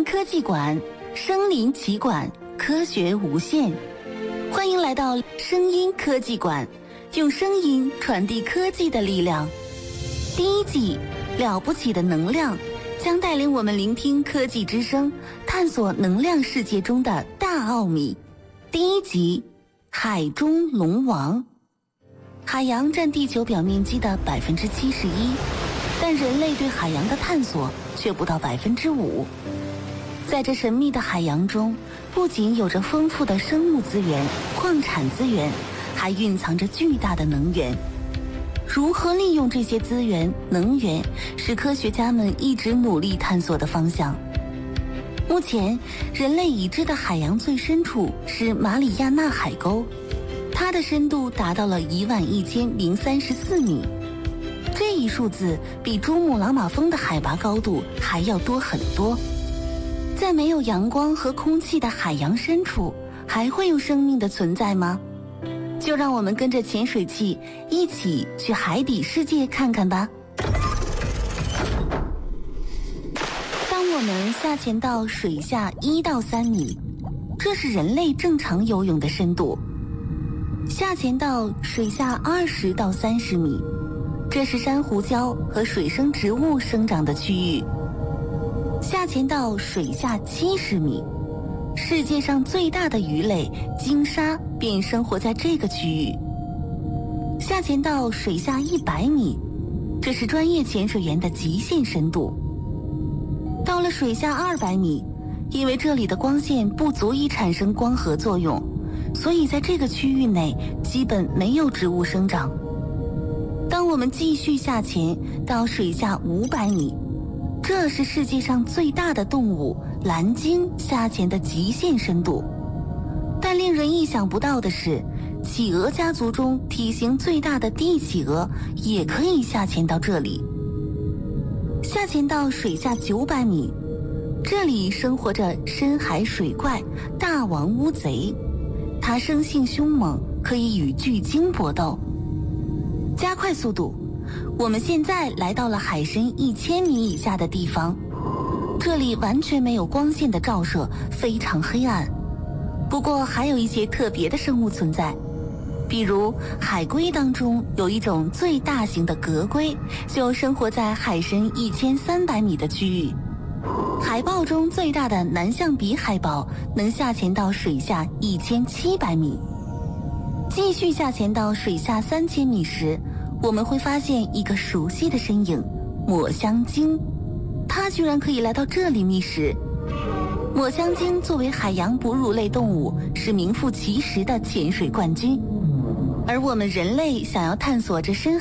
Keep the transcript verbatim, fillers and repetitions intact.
科技馆，身临其馆，科学无限。欢迎来到声音科技馆，用声音传递科技的力量。第一季了不起的能量将带领我们聆听科技之声，探索能量世界中的大奥秘。第一集，海中龙王。海洋占地球表面积的百分之七十一，但人类对海洋的探索却不到百分之五。在这神秘的海洋中，不仅有着丰富的生物资源、矿产资源，还蕴藏着巨大的能源。如何利用这些资源、能源，是科学家们一直努力探索的方向。目前，人类已知的海洋最深处是马里亚纳海沟，它的深度达到了一万一千零三十四米。这一数字比珠穆朗玛峰的海拔高度还要多很多。在没有阳光和空气的海洋深处，还会有生命的存在吗？就让我们跟着潜水器一起去海底世界看看吧。当我们下潜到水下一到三米，这是人类正常游泳的深度；下潜到水下二十到三十米，这是珊瑚礁和水生植物生长的区域；下潜到水下七十米，世界上最大的鱼类鲸鲨便生活在这个区域；下潜到水下一百米，这是专业潜水员的极限深度。到了水下二百米，因为这里的光线不足以产生光合作用，所以在这个区域内基本没有植物生长。当我们继续下潜到水下五百米，这是世界上最大的动物蓝鲸下潜的极限深度。但令人意想不到的是，企鹅家族中体型最大的帝企鹅也可以下潜到这里。下潜到水下九百米，这里生活着深海水怪大王乌贼，它生性凶猛，可以与巨鲸搏斗。加快速度，我们现在来到了海深一千米以下的地方，这里完全没有光线的照射，非常黑暗。不过还有一些特别的生物存在，比如海龟当中有一种最大型的革龟，就生活在海深一千三百米的区域。海豹中最大的南象鼻海豹能下潜到水下一千七百米。继续下潜到水下三千米时，我们会发现一个熟悉的身影——抹香鲸，它居然可以来到这里觅食。抹香鲸作为海洋哺乳类动物，是名副其实的潜水冠军。而我们人类想要探索这深